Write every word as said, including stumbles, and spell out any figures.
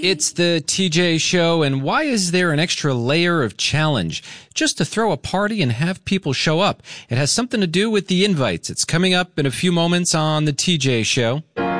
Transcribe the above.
It's the T J Show, and why is there an extra layer of challenge just to throw a party and have people show up? It has something to do with the invites. It's coming up in a few moments on the T J Show.